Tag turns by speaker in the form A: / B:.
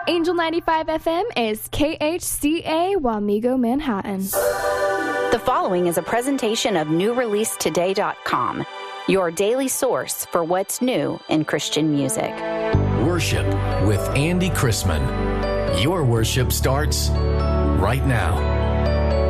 A: Angel 95 FM is KHCA Wamego, Manhattan.
B: The following is a presentation of NewReleaseToday.com, your daily source for what's new in Christian music.
C: Worship with Andy Chrisman. Your worship starts right now.